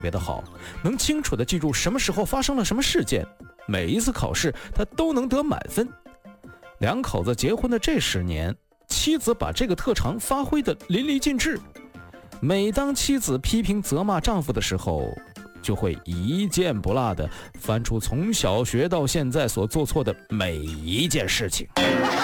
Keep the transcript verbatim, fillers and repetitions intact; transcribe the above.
别的好，能清楚地记住什么时候发生了什么事件，每一次考试他都能得满分。两口子结婚的这十年，妻子把这个特长发挥得淋漓尽致。每当妻子批评责骂丈夫的时候，就会一件不落地翻出从小学到现在所做错的每一件事情。